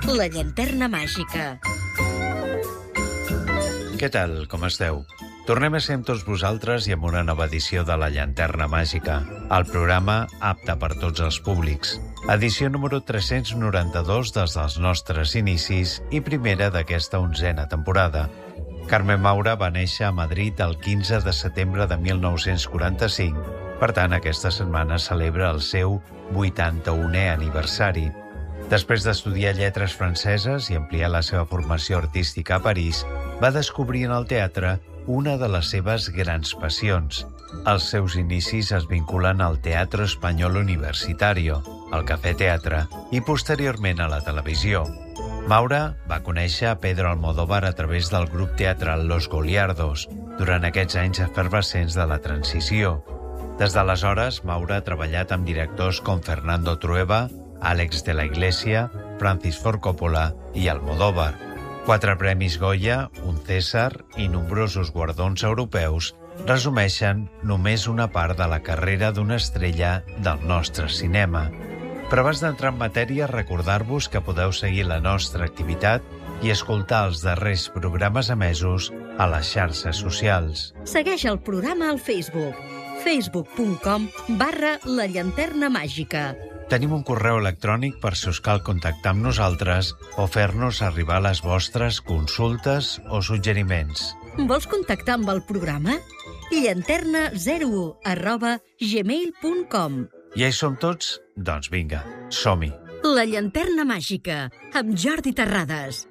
La llanterna màgica. Què tal, com esteu? Tornem a ser amb tots vosaltres i amb una nova edició de La llanterna màgica, el programa apte per tots els públics. Edició número 392 des dels nostres inicis i primera d'aquesta 11a temporada. Carmen Maura va néixer a Madrid el 15 de setembre de 1945. Per tant, aquesta setmana celebra el seu 81è aniversari. Després d'estudiar lletres franceses i ampliar la seva formació artística a París, va descobrir en el teatre una de les seves grans passions. Els seus inicis es vinculen al Teatro Español Universitario, al Cafè Teatre i posteriorment a la televisió. Maura va conèixer a Pedro Almodóvar a través del grup teatral Los Goliardos, durant aquests anys efervescents de la transició. Des d'aleshores, Maura ha treballat amb directors com Fernando Trueba, Àlex de la Iglesia, Francis Ford Coppola i Almodóvar. 4 premis Goya, un César i nombrosos guardons europeus resumeixen només una part de la carrera d'una estrella del nostre cinema. Però abans d'entrar en matèria, recordar-vos que podeu seguir la nostra activitat i escoltar els darrers programes emesos a les xarxes socials. Segueix el programa al Facebook, facebook.com/La llanterna màgica. Tenim un correu electrònic per si us cal contactar amb nosaltres o fer-nos arribar les vostres consultes o suggeriments. Vols contactar amb el programa? llanterna01@gmail.com. Ja hi som tots? Doncs vinga, som-hi. La llanterna màgica, amb Jordi Terrades.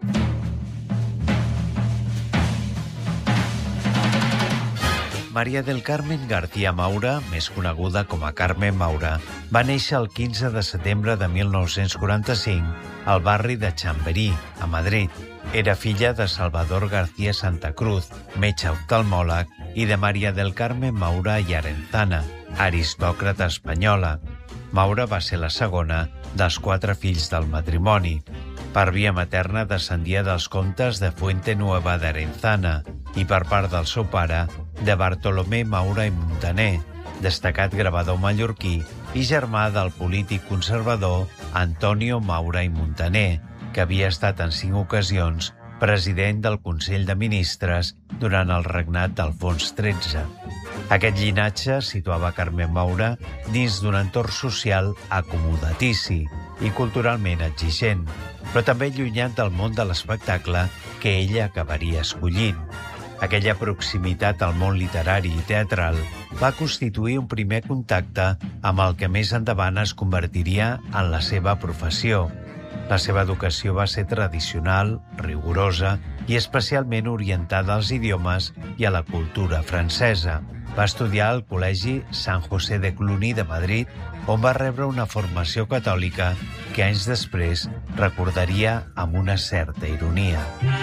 María del Carmen García Maura, més coneguda com a Carmen Maura, va néixer el 15 de setembre de 1945 al barri de Chamberí, a Madrid. Era filla de Salvador García Santa Cruz, metge oftalmòleg, i de María del Carmen Maura i Arenzana, aristòcrata espanyola. Maura va ser la segona dels 4 fills del matrimoni. Per via materna descendia dels comtes de Fuente Nueva d'Arenzana i per part del seu pare de Bartolomé Maura i Muntaner, destacat gravador mallorquí i germà del polític conservador Antonio Maura i Muntaner, que havia estat en 5 ocasions president del Consell de Ministres durant el regnat d'Alfons XIII. Aquest llinatge situava Carmen Maura dins d'un entorn social acomodatici i culturalment exigent, però també allunyat del món de l'espectacle que ella acabaria escollint. Aquella proximitat al món literari i teatral va constituir un primer contacte amb el que més endavant es convertiria en la seva professió. La seva educació va ser tradicional, rigorosa i especialment orientada als idiomes i a la cultura francesa. Va estudiar al Col·legi Sant José de Cluny de Madrid, on va rebre una formació catòlica que anys després recordaria amb una certa ironia.